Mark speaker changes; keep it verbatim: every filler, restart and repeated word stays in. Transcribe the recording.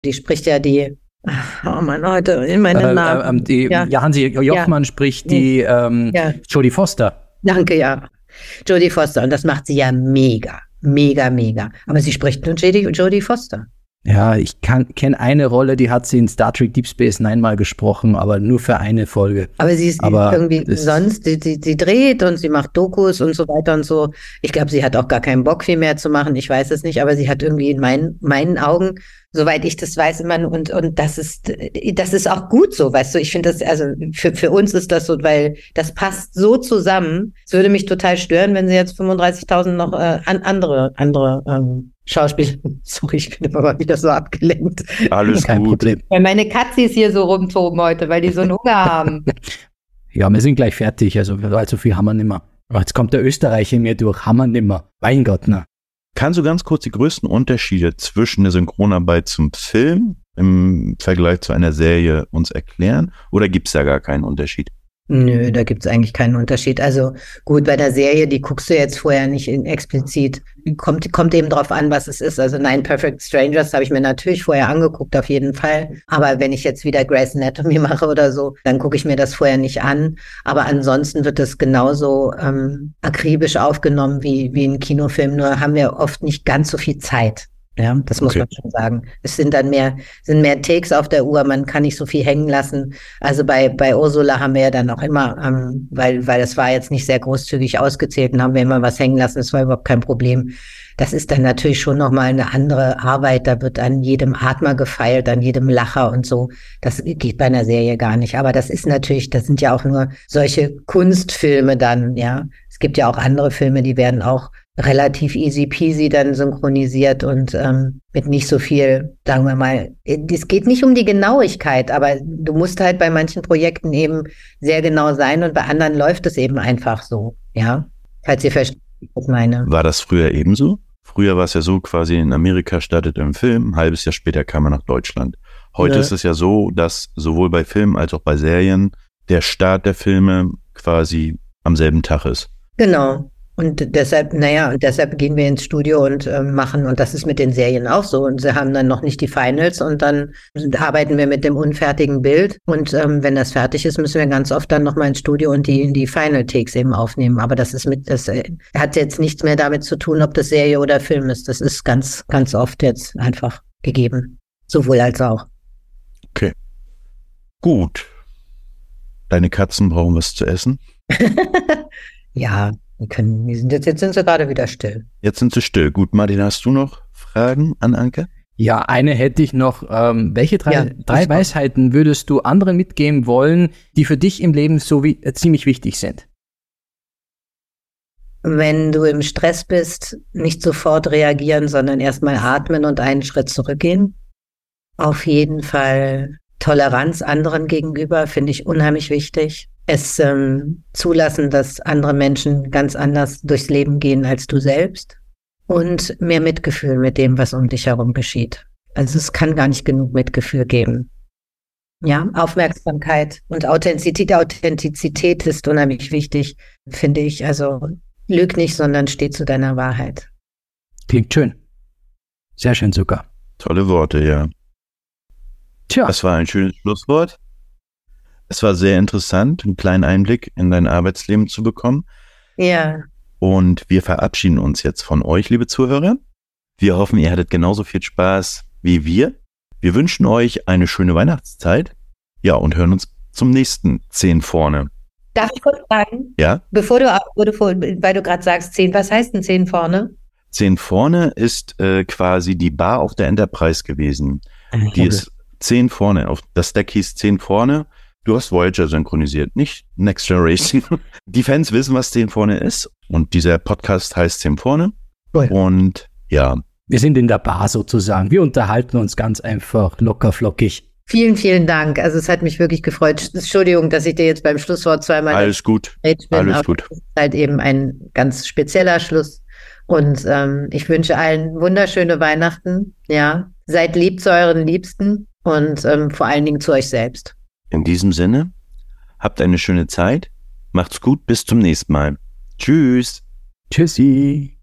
Speaker 1: Die spricht ja die, oh Mann, heute in meinen
Speaker 2: äh,
Speaker 1: Namen.
Speaker 2: Äh, die, ja. ja, Hansi Jochmann ja. spricht die ähm, ja. Jodie Foster.
Speaker 1: Danke, ja. Jodie Foster. Und das macht sie ja mega, mega, mega. Aber sie spricht nur Jodie, Jodie Foster.
Speaker 2: Ja, ich kenne eine Rolle, die hat sie in Star Trek Deep Space Nine mal gesprochen, aber nur für eine Folge.
Speaker 1: Aber sie ist aber irgendwie sonst, sie, sie, sie dreht und sie macht Dokus und so weiter und so. Ich glaube, sie hat auch gar keinen Bock, viel mehr zu machen. Ich weiß es nicht, aber sie hat irgendwie in meinen, meinen Augen, soweit ich das weiß, immer, und, und das ist, das ist auch gut so, weißt du. Ich finde das, also für, für uns ist das so, weil das passt so zusammen. Es würde mich total stören, wenn sie jetzt fünfunddreißigtausend noch äh, an, andere, andere, ähm, Schauspieler. Sorry, ich bin immer mal wieder so abgelenkt.
Speaker 2: Alles kein gut. Problem.
Speaker 1: Weil meine Katzis hier so rumtoben heute, weil die so einen Hunger haben.
Speaker 2: Ja, wir sind gleich fertig, also allzu viel haben wir nicht mehr. Aber jetzt kommt der Österreicher in mir durch, haben wir nicht mehr. Mein Gott, ne.
Speaker 3: Kannst du ganz kurz die größten Unterschiede zwischen der Synchronarbeit zum Film im Vergleich zu einer Serie uns erklären? Oder gibt es da gar keinen Unterschied?
Speaker 1: Nö, da gibt's eigentlich keinen Unterschied. Also gut, bei der Serie, die guckst du jetzt vorher nicht in explizit. Kommt, kommt eben drauf an, was es ist. Also Nine Perfect Strangers habe ich mir natürlich vorher angeguckt, auf jeden Fall. Aber wenn ich jetzt wieder Grey's Anatomy mache oder so, dann gucke ich mir das vorher nicht an. Aber ansonsten wird es genauso ähm, akribisch aufgenommen wie, wie ein Kinofilm. Nur haben wir oft nicht ganz so viel Zeit. Ja, das muss okay. man schon sagen. Es sind dann mehr, sind mehr Takes auf der Uhr, man kann nicht so viel hängen lassen. Also bei, bei Ursula haben wir ja dann auch immer, ähm, weil, weil das war jetzt nicht sehr großzügig ausgezählt, und haben wir immer was hängen lassen, das war überhaupt kein Problem. Das ist dann natürlich schon nochmal eine andere Arbeit, da wird an jedem Atmer gefeilt, an jedem Lacher und so. Das geht bei einer Serie gar nicht. Aber das ist natürlich, das sind ja auch nur solche Kunstfilme dann, ja. Es gibt ja auch andere Filme, die werden auch relativ easy peasy dann synchronisiert und ähm, mit nicht so viel, sagen wir mal, es geht nicht um die Genauigkeit, aber du musst halt bei manchen Projekten eben sehr genau sein und bei anderen läuft es eben einfach so, ja, falls ihr versteht, was ich meine.
Speaker 3: War das früher ebenso? Früher war es ja so, quasi in Amerika startet ein Film, ein halbes Jahr später kam er nach Deutschland. Heute ja. ist es ja so, dass sowohl bei Filmen als auch bei Serien der Start der Filme quasi am selben Tag ist.
Speaker 1: Genau. Und deshalb, naja, und deshalb gehen wir ins Studio und äh, machen, und das ist mit den Serien auch so, und sie haben dann noch nicht die Finals und dann arbeiten wir mit dem unfertigen Bild und ähm, wenn das fertig ist, müssen wir ganz oft dann nochmal ins Studio und die die Final Takes eben aufnehmen, aber das ist mit, das äh, hat jetzt nichts mehr damit zu tun, ob das Serie oder Film ist, das ist ganz, ganz oft jetzt einfach gegeben, sowohl als auch.
Speaker 3: Okay, gut. Deine Katzen brauchen was zu essen?
Speaker 1: Ja, die können, die sind jetzt, jetzt sind sie gerade wieder still.
Speaker 3: Jetzt sind sie still. Gut, Martin, hast du noch Fragen an Anke?
Speaker 2: Ja, eine hätte ich noch. Ähm, welche drei, ja, drei Weisheiten würdest du anderen mitgeben wollen, die für dich im Leben so wie, äh, ziemlich wichtig sind?
Speaker 1: Wenn du im Stress bist, nicht sofort reagieren, sondern erstmal atmen und einen Schritt zurückgehen. Auf jeden Fall Toleranz anderen gegenüber finde ich unheimlich wichtig. Es ähm, zulassen, dass andere Menschen ganz anders durchs Leben gehen als du selbst. Und mehr Mitgefühl mit dem, was um dich herum geschieht. Also es kann gar nicht genug Mitgefühl geben. Ja, Aufmerksamkeit und Authentizität. Authentizität ist unheimlich wichtig, finde ich. Also lüg nicht, sondern steh zu deiner Wahrheit.
Speaker 2: Klingt schön. Sehr schön sogar.
Speaker 3: Tolle Worte, ja.
Speaker 2: Tja.
Speaker 3: Das war ein schönes Schlusswort. Es war sehr interessant, einen kleinen Einblick in dein Arbeitsleben zu bekommen.
Speaker 1: Ja.
Speaker 3: Und wir verabschieden uns jetzt von euch, liebe Zuhörer. Wir hoffen, ihr hattet genauso viel Spaß wie wir. Wir wünschen euch eine schöne Weihnachtszeit. Ja, und hören uns zum nächsten zehn vorne.
Speaker 1: Darf ich kurz fragen?
Speaker 3: Ja?
Speaker 1: Bevor du, weil du gerade sagst zehn, was heißt denn zehn vorne?
Speaker 3: zehn vorne ist äh, quasi die Bar auf der Enterprise gewesen. Okay. Die ist zehn vorne. Auf, das Deck hieß zehn vorne. Du hast Voyager synchronisiert, nicht Next Generation. Die Fans wissen, was zehn vorne ist. Und dieser Podcast heißt zehn vorne.
Speaker 2: Cool.
Speaker 3: Und ja.
Speaker 2: Wir sind in der Bar sozusagen. Wir unterhalten uns ganz einfach locker flockig.
Speaker 1: Vielen, vielen Dank. Also es hat mich wirklich gefreut. Entschuldigung, dass ich dir jetzt beim Schlusswort zweimal...
Speaker 3: Alles gut.
Speaker 1: Bin,
Speaker 3: Alles gut.
Speaker 1: Das ist halt eben ein ganz spezieller Schluss. Und ähm, ich wünsche allen wunderschöne Weihnachten. Ja, seid lieb zu euren Liebsten und ähm, vor allen Dingen zu euch selbst.
Speaker 3: In diesem Sinne, habt eine schöne Zeit, macht's gut, bis zum nächsten Mal. Tschüss.
Speaker 2: Tschüssi.